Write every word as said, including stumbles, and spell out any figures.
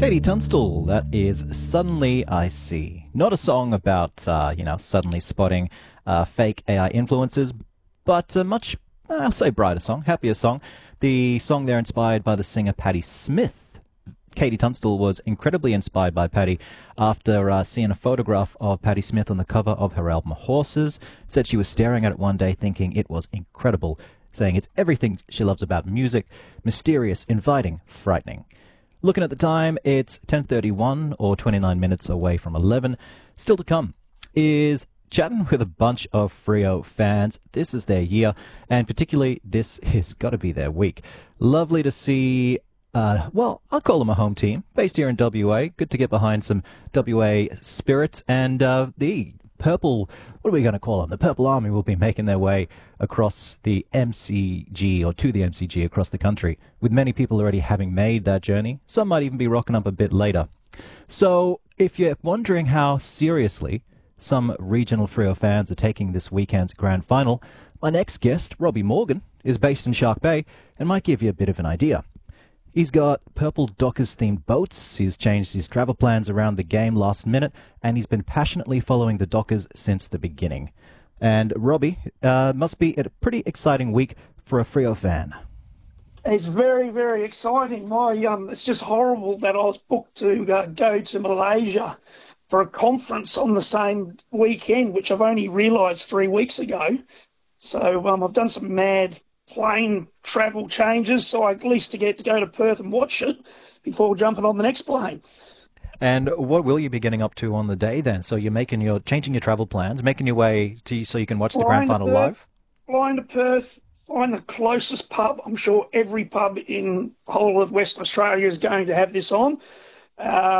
Katie Tunstall, that is Suddenly I See. Not a song about, uh, you know, suddenly spotting uh, fake A I influencers, but a much, I'll say brighter song, happier song. The song there inspired by the singer Patti Smith. Katie Tunstall was incredibly inspired by Patti after uh, seeing a photograph of Patti Smith on the cover of her album Horses. Said she was staring at it one day thinking it was incredible, saying it's everything she loves about music, mysterious, inviting, frightening. Looking at the time, it's ten thirty-one or twenty-nine minutes away from eleven. Still to come is chatting with a bunch of Freo fans. This is their year, and particularly this has got to be their week. Lovely to see, uh, well, I'll call them a home team, based here in W A. Good to get behind some W A spirits, and uh, the Purple, what are we going to call them? The Purple Army will be making their way across the M C G, or to the M C G across the country, with many people already having made that journey. Some might even be rocking up a bit later. So if you're wondering how seriously some regional Freo fans are taking this weekend's grand final, my next guest, Robbie Morgan, is based in Shark Bay and might give you a bit of an idea. He's got purple Dockers-themed boats, he's changed his travel plans around the game last minute, and he's been passionately following the Dockers since the beginning. And Robbie, uh, must be a pretty exciting week for a Freo fan. It's very, very exciting. My, um, it's just horrible that I was booked to uh, go to Malaysia for a conference on the same weekend, which I've only realised three weeks ago. So um, I've done some mad plane travel changes, so I at least to get to go to Perth and watch it before jumping on the next plane. And what will you be getting up to on the day then? So you're making your changing your travel plans, making your way to so you can watch the grand final live? Flying to Perth, find the closest pub. I'm sure every pub in the whole of Western Australia is going to have this on. Uh,